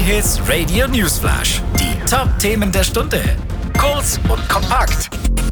J-Hits Radio Newsflash. Die Top-Themen der Stunde. Kurz und kompakt.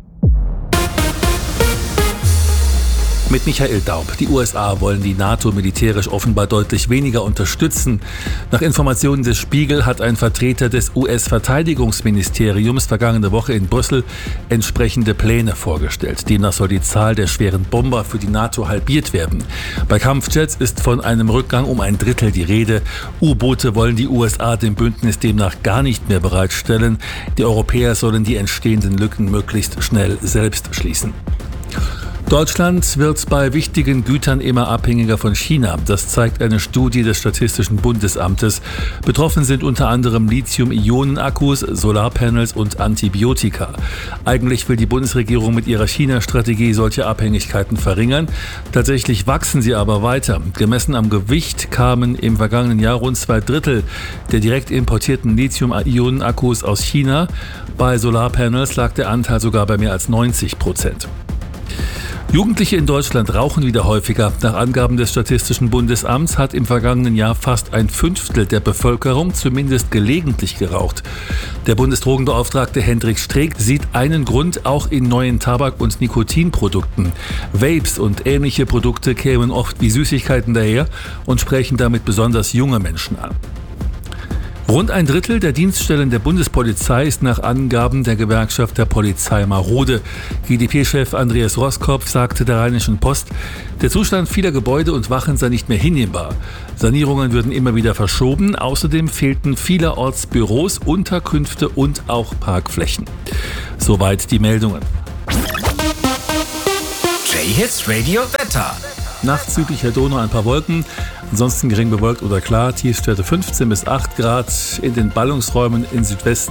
Mit Michael Daub. Die USA wollen die NATO militärisch offenbar deutlich weniger unterstützen. Nach Informationen des Spiegel hat ein Vertreter des US-Verteidigungsministeriums vergangene Woche in Brüssel entsprechende Pläne vorgestellt. Demnach soll die Zahl der schweren Bomber für die NATO halbiert werden. Bei Kampfjets ist von einem Rückgang um 1/3 die Rede. U-Boote wollen die USA dem Bündnis demnach gar nicht mehr bereitstellen. Die Europäer sollen die entstehenden Lücken möglichst schnell selbst schließen. Deutschland wird bei wichtigen Gütern immer abhängiger von China. Das zeigt eine Studie des Statistischen Bundesamtes. Betroffen sind unter anderem Lithium-Ionen-Akkus, Solarpanels und Antibiotika. Eigentlich will die Bundesregierung mit ihrer China-Strategie solche Abhängigkeiten verringern. Tatsächlich wachsen sie aber weiter. Gemessen am Gewicht kamen im vergangenen Jahr rund 2/3 der direkt importierten Lithium-Ionen-Akkus aus China. Bei Solarpanels lag der Anteil sogar bei mehr als 90%. Jugendliche in Deutschland rauchen wieder häufiger. Nach Angaben des Statistischen Bundesamts hat im vergangenen Jahr fast 1/5 der Bevölkerung zumindest gelegentlich geraucht. Der Bundesdrogenbeauftragte Hendrik Streeck sieht einen Grund auch in neuen Tabak- und Nikotinprodukten. Vapes und ähnliche Produkte kämen oft wie Süßigkeiten daher und sprechen damit besonders junge Menschen an. Rund 1/3 der Dienststellen der Bundespolizei ist nach Angaben der Gewerkschaft der Polizei marode. GdP-Chef Andreas Roskopf sagte der Rheinischen Post, der Zustand vieler Gebäude und Wachen sei nicht mehr hinnehmbar. Sanierungen würden immer wieder verschoben. Außerdem fehlten vielerorts Büros, Unterkünfte und auch Parkflächen. Soweit die Meldungen. J-Hits Radio Wetter. Nachts südlich der Donau ein paar Wolken, ansonsten gering bewölkt oder klar, Tiefstwerte 15 bis 8 Grad, in den Ballungsräumen in Südwesten